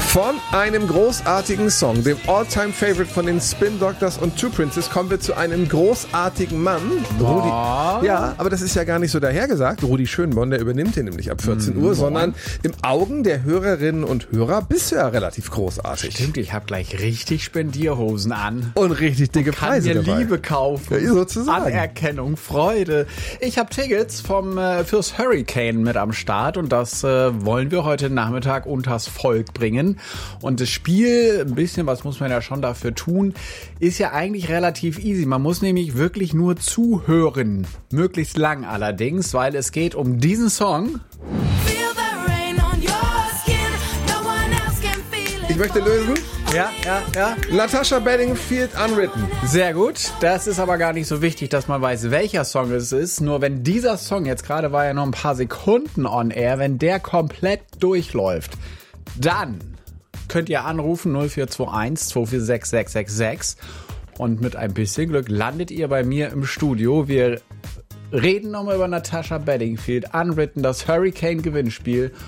Von einem großartigen Song, dem All-Time-Favorite von den Spin Doctors und Two Princes, kommen wir zu einem großartigen Mann. Rudi. Ja, aber das ist ja gar nicht so dahergesagt. Rudi Schönborn, der übernimmt den nämlich ab 14 Uhr, sondern im Augen der Hörerinnen und Hörer bist du ja relativ großartig. Stimmt, ich habe gleich richtig Spendierhosen an. Und richtig dicke Preise Kann mir dabei. Liebe kaufen, Ja, sozusagen. Anerkennung, Freude. Ich habe Tickets fürs Hurricane mit am Start und das wollen wir heute Nachmittag unters Volk bringen. Und das Spiel, ein bisschen was muss man ja schon dafür tun, ist ja eigentlich relativ easy. Man muss nämlich wirklich nur zuhören. Möglichst lang allerdings, weil es geht um diesen Song. Ich möchte lösen. Ja. Natasha Bedingfield, Unwritten. Sehr gut. Das ist aber gar nicht so wichtig, dass man weiß, welcher Song es ist. Nur wenn dieser Song, jetzt gerade war ja noch ein paar Sekunden on air, wenn der komplett durchläuft, dann könnt ihr anrufen 0421 246 666 und mit ein bisschen Glück landet ihr bei mir im Studio. Wir reden nochmal über Natasha Bedingfield, Unwritten, das Hurricane-Gewinnspiel